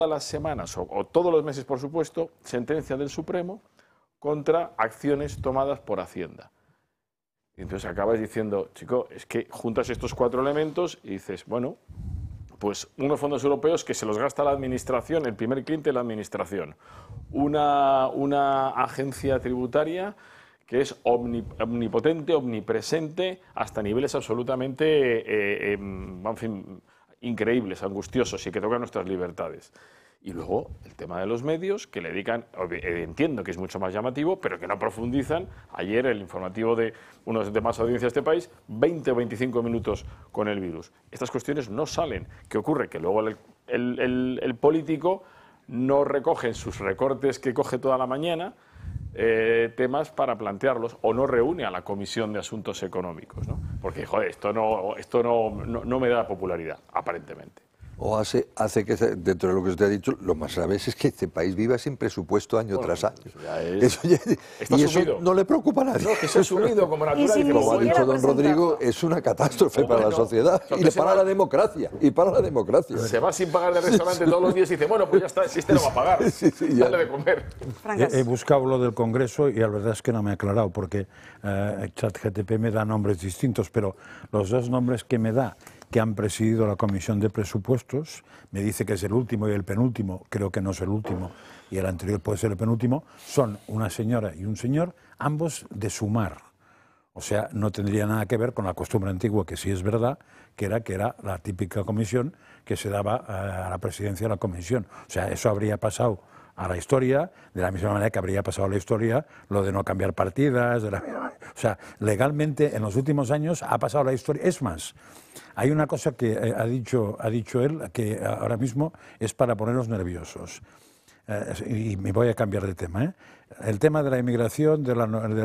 las semanas o todos los meses, por supuesto, sentencia del Supremo contra acciones tomadas por Hacienda. Y entonces acabas diciendo, chico, es que juntas estos 4 elementos y dices, bueno, pues unos fondos europeos que se los gasta la administración, el primer cliente de la administración, una agencia tributaria que es omnipotente, omnipresente, hasta niveles absolutamente, en fin, increíbles, angustiosos y que tocan nuestras libertades. Y luego el tema de los medios, que le dedican, entiendo que es mucho más llamativo, pero que no profundizan. Ayer el informativo de uno de más audiencia de este país, 20 o 25 minutos con el virus. Estas cuestiones no salen. ¿Qué ocurre? Que luego el político no recoge en sus recortes que coge toda la mañana temas para plantearlos, o no reúne a la Comisión de Asuntos Económicos, ¿no? Porque, joder, esto no me da popularidad, aparentemente. O hace que, dentro de lo que usted ha dicho, lo más grave es que este país viva sin presupuesto año tras año. Eso no le preocupa a nadie. No, que se ha subido como natural. Como ha dicho don Rodrigo, es una catástrofe para la sociedad y para la democracia. Se va sin pagar de restaurante todos los días y dice, bueno, pues ya está, si este no va a pagar, dale de comer. He buscado lo del Congreso y la verdad es que no me ha aclarado, porque ChatGPT me da nombres distintos, pero los 2 nombres que me da, que han presidido la Comisión de Presupuestos, me dice que es el último y el penúltimo, creo que no es el último, y el anterior puede ser el penúltimo, son una señora y un señor, ambos de Sumar. O sea, no tendría nada que ver con la costumbre antigua, que sí es verdad, que era la típica comisión que se daba a la presidencia de la comisión. O sea, eso habría pasado a la historia, de la misma manera que habría pasado a la historia lo de no cambiar partidas, de la misma manera. O sea, legalmente en los últimos años ha pasado a la historia. Es más, hay una cosa que ha dicho él que ahora mismo es para ponernos nerviosos. Y me voy a cambiar de tema. El tema de la inmigración, de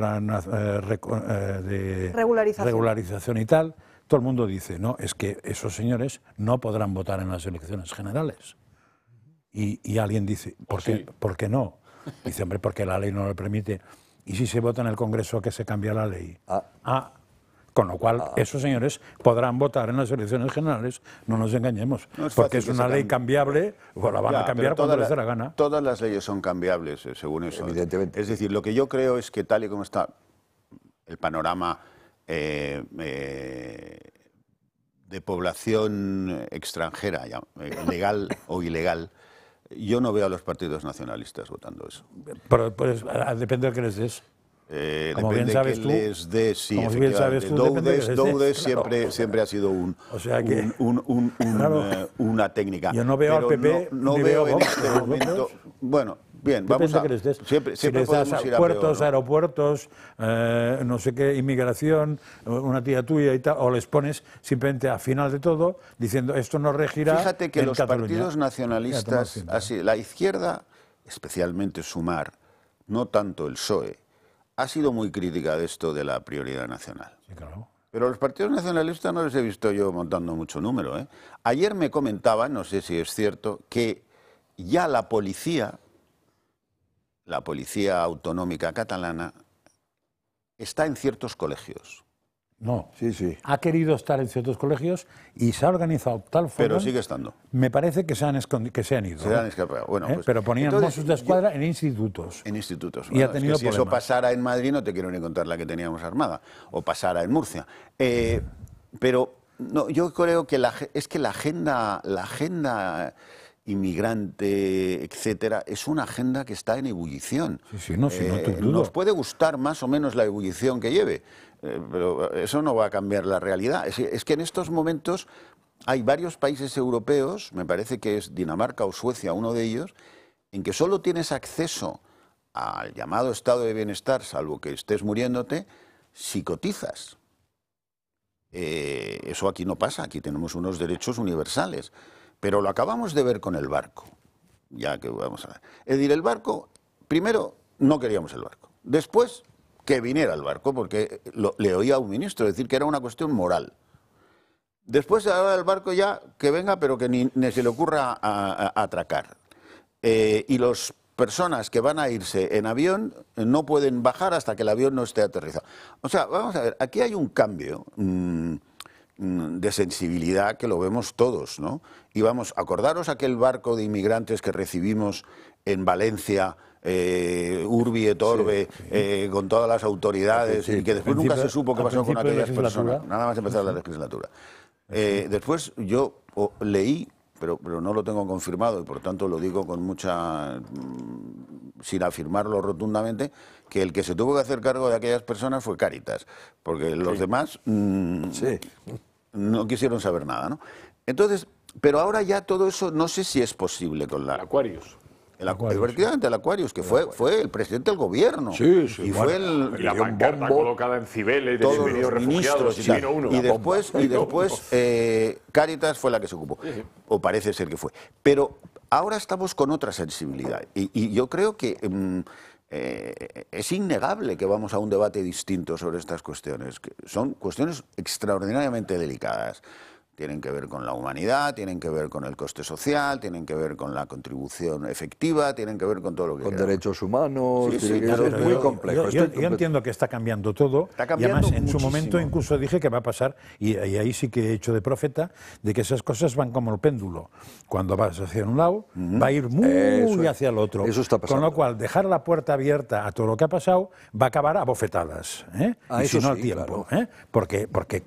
regularización y tal, todo el mundo dice, no, es que esos señores no podrán votar en las elecciones generales. Y alguien dice, ¿por qué no? Dice, hombre, porque la ley no lo permite. ¿Y si se vota en el Congreso que se cambia la ley? Con lo cual, esos señores podrán votar en las elecciones generales, no nos engañemos, porque es una ley cambiable, pues la van a cambiar cuando les dé la gana. Todas las leyes son cambiables, según eso. Evidentemente. Es decir, lo que yo creo es que tal y como está el panorama de población extranjera, legal o ilegal, yo no veo a los partidos nacionalistas votando eso. Pero pues, depende de que les des. Como bien sabes tú, sí, Doudes siempre ha sido una técnica. Yo no veo al PP, no veo en este momento. Bueno, bien, vamos a. Siempre si les das puertos, aeropuertos, no sé qué, inmigración, una tía tuya y tal, o les pones simplemente a final de todo diciendo esto no regirá. Fíjate que los partidos nacionalistas, así, la izquierda, especialmente Sumar, no tanto el PSOE, ha sido muy crítica de esto de la prioridad nacional. Sí, claro. Pero los partidos nacionalistas no les he visto yo montando mucho número, ¿eh? Ayer me comentaban, no sé si es cierto, que ya la policía autonómica catalana, está en ciertos colegios. No, ha querido estar en ciertos colegios y se ha organizado tal forma. Pero sigue estando. Me parece que se han ido. Se han escapado. Bueno, pues, pero ponían Mossos de Escuadra en institutos. En institutos. Y ha tenido si eso pasara en Madrid, no te quiero ni contar la que teníamos armada. O pasara en Murcia. Pero no, yo creo que la agenda inmigrante, etcétera, es una agenda que está en ebullición. Nos puede gustar más o menos la ebullición que lleve, pero eso no va a cambiar la realidad. Es que en estos momentos hay varios países europeos, me parece que es Dinamarca o Suecia, uno de ellos, en que solo tienes acceso al llamado estado de bienestar, salvo que estés muriéndote, si cotizas. Eso aquí no pasa, aquí tenemos unos derechos universales. Pero lo acabamos de ver con el barco, ya que vamos a ver. Es decir, el barco, primero, no queríamos el barco. Después, que viniera el barco, porque le oía a un ministro decir que era una cuestión moral. Después, ahora el barco ya, que venga, pero que ni se le ocurra atracar. Y las personas que van a irse en avión no pueden bajar hasta que el avión no esté aterrizado. O sea, vamos a ver, aquí hay un cambio de sensibilidad que lo vemos todos, ¿no? Y vamos, acordaros aquel barco de inmigrantes que recibimos en Valencia, Urbi et Orbe, con todas las autoridades, y que después nunca se supo qué pasó con aquellas personas, nada más empezar la legislatura. Después yo leí, pero no lo tengo confirmado y por tanto lo digo con mucha, sin afirmarlo rotundamente, que el que se tuvo que hacer cargo de aquellas personas fue Cáritas, porque los demás no quisieron saber nada, ¿no? Entonces, pero ahora ya todo eso no sé si es posible con la... Aquarius. Efectivamente, el Aquarius, que fue el presidente del gobierno. Sí, sí. Y fue la pancarta colocada en Cibeles, de todos los ministros y tal. Y después Cáritas fue la que se ocupó. Sí. O parece ser que fue. Pero ahora estamos con otra sensibilidad. Y yo creo que es innegable que vamos a un debate distinto sobre estas cuestiones, que son cuestiones extraordinariamente delicadas. Tienen que ver con la humanidad, tienen que ver con el coste social, tienen que ver con la contribución efectiva, tienen que ver con todo lo que con derechos humanos, sí, es muy complejo. Yo entiendo que está cambiando todo. Está cambiando y además, en muchísimo. su momento incluso dije que va a pasar, y ahí sí que he hecho de profeta, de que esas cosas van como el péndulo. Cuando vas hacia un lado, va a ir muy hacia el otro. Eso está pasando. Con lo cual, dejar la puerta abierta a todo lo que ha pasado va a acabar a bofetadas. Y si no al tiempo. Claro. Porque